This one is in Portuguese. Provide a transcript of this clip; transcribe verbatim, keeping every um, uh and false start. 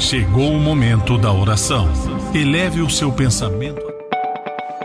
Chegou o momento da oração. Eleve o seu pensamento.